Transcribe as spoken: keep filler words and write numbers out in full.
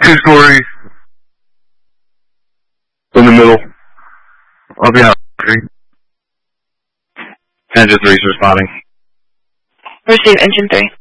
two-story in the middle of the house. Engine three's responding. Receive engine three.